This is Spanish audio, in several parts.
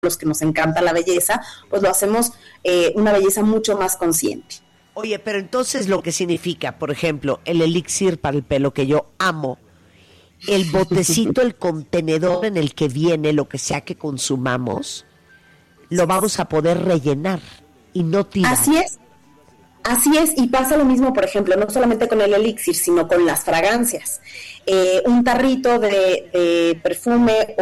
los que nos encanta la belleza, pues lo hacemos una belleza mucho más consciente. Oye, pero entonces lo que significa, por ejemplo, el elixir para el pelo que yo amo, el botecito, el contenedor en el que viene lo que sea que consumamos, lo vamos a poder rellenar y no tirar. Así es, y pasa lo mismo, por ejemplo, no solamente con el elixir, sino con las fragancias. Un tarrito de perfume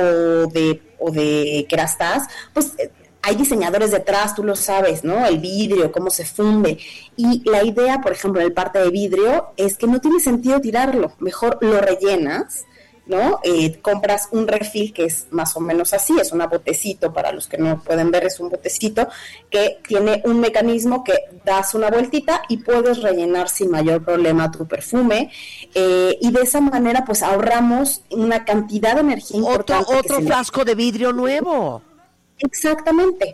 o de Kerastase, pues hay diseñadores detrás, tú lo sabes, ¿no? El vidrio, cómo se funde. Y la idea, por ejemplo, del parte de vidrio es que no tiene sentido tirarlo, mejor lo rellenas, ¿no? Compras un refill que es más o menos así, es un botecito, para los que no pueden ver, es un botecito que tiene un mecanismo que das una vueltita y puedes rellenar sin mayor problema tu perfume, y de esa manera pues ahorramos una cantidad de energía importante. Otro frasco de vidrio nuevo. Exactamente.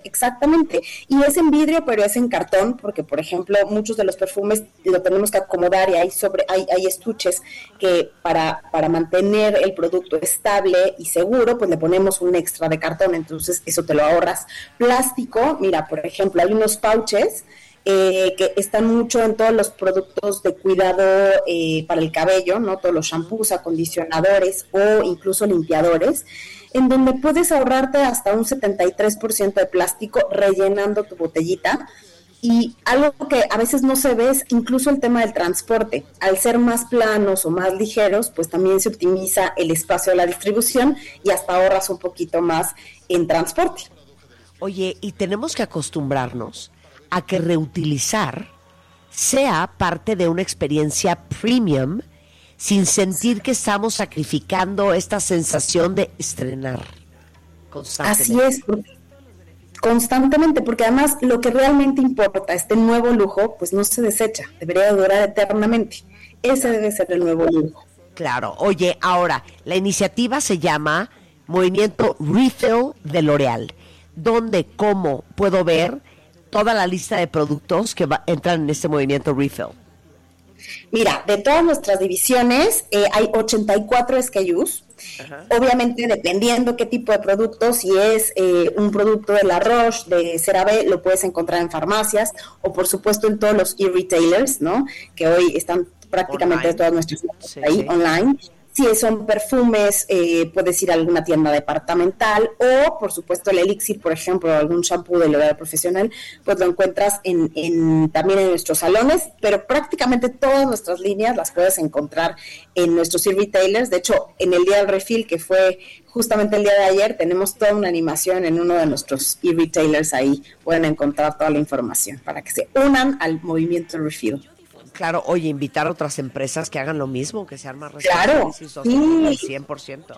Y es en vidrio, pero es en cartón, porque, por ejemplo, muchos de los perfumes lo tenemos que acomodar y hay estuches que para mantener el producto estable y seguro, pues le ponemos un extra de cartón, entonces eso te lo ahorras. Plástico, mira, por ejemplo, hay unos pouches que están mucho en todos los productos de cuidado para el cabello, ¿no? Todos los shampoos, acondicionadores o incluso limpiadores, en donde puedes ahorrarte hasta un 73% de plástico rellenando tu botellita. Y algo que a veces no se ve es incluso el tema del transporte. Al ser más planos o más ligeros, pues también se optimiza el espacio de la distribución y hasta ahorras un poquito más en transporte. Oye, y tenemos que acostumbrarnos a que reutilizar sea parte de una experiencia premium, sin sentir que estamos sacrificando esta sensación de estrenar constantemente. Así es, constantemente, porque además lo que realmente importa, este nuevo lujo, pues no se desecha, debería durar eternamente. Ese debe ser el nuevo lujo. Claro. Oye, ahora, la iniciativa se llama Movimiento Refill de L'Oréal. ¿Dónde, cómo puedo ver toda la lista de productos que entran en este movimiento Refill? Mira, de todas nuestras divisiones hay 84 SKUs. Ajá. Obviamente, dependiendo qué tipo de producto, si es un producto de La Roche, de CeraVe, lo puedes encontrar en farmacias o, por supuesto, en todos los e-retailers, ¿no? Que hoy están prácticamente todas nuestras ahí online. Si son perfumes, puedes ir a alguna tienda departamental o, por supuesto, el elixir, por ejemplo, algún shampoo de L'Oréal Profesional, pues lo encuentras también en nuestros salones, pero prácticamente todas nuestras líneas las puedes encontrar en nuestros e-retailers. De hecho, en el Día del Refill, que fue justamente el día de ayer, tenemos toda una animación en uno de nuestros e-retailers. Ahí pueden encontrar toda la información para que se unan al movimiento Refill. Claro, oye, invitar a otras empresas que hagan lo mismo, que sean más responsables y sostenibles, sí. 100%.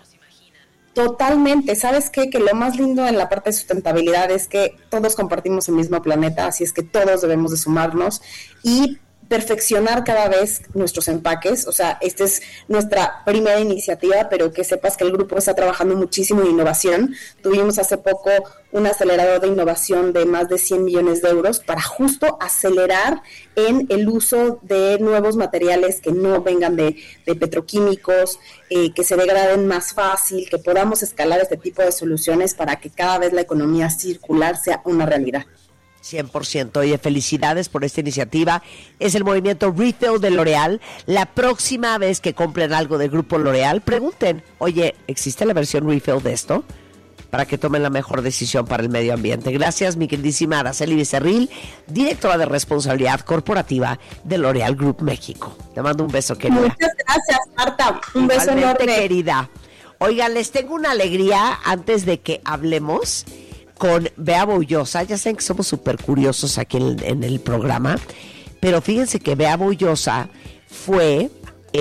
Totalmente. ¿Sabes qué? Que lo más lindo en la parte de sustentabilidad es que todos compartimos el mismo planeta, así es que todos debemos de sumarnos y perfeccionar cada vez nuestros empaques. O sea, esta es nuestra primera iniciativa, pero que sepas que el grupo está trabajando muchísimo en innovación. Tuvimos hace poco un acelerador de innovación de más de 100 millones de euros para justo acelerar en el uso de nuevos materiales que no vengan de petroquímicos, que se degraden más fácil, que podamos escalar este tipo de soluciones para que cada vez la economía circular sea una realidad. 100%. Oye, felicidades por esta iniciativa. Es el movimiento Refill de L'Oréal. La próxima vez que compren algo del grupo L'Oréal, pregunten, oye, ¿existe la versión Refill de esto? Para que tomen la mejor decisión para el medio ambiente. Gracias, mi queridísima Araceli Becerril, directora de responsabilidad corporativa de L'Oréal Group México. Te mando un beso, querida. Muchas gracias, Marta. Un beso enorme, querida. Oigan, les tengo una alegría antes de que hablemos con Bea Boullosa. Ya saben que somos súper curiosos aquí en el programa, pero fíjense que Bea Boullosa fue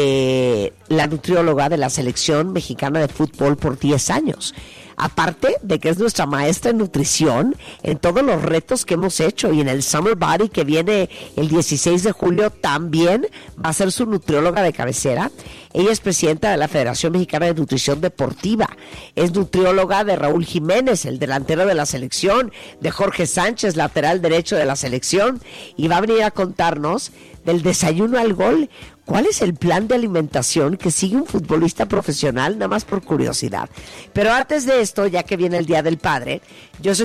la nutrióloga de la selección mexicana de fútbol por 10 años. Aparte de que es nuestra maestra en nutrición en todos los retos que hemos hecho, y en el Summer Body que viene el 16 de julio también va a ser su nutrióloga de cabecera. Ella es presidenta de la Federación Mexicana de Nutrición Deportiva, es nutrióloga de Raúl Jiménez, el delantero de la selección, de Jorge Sánchez, lateral derecho de la selección, y va a venir a contarnos del desayuno al gol. ¿Cuál es el plan de alimentación que sigue un futbolista profesional? Nada más por curiosidad. Pero antes de esto, ya que viene el Día del Padre, yo soy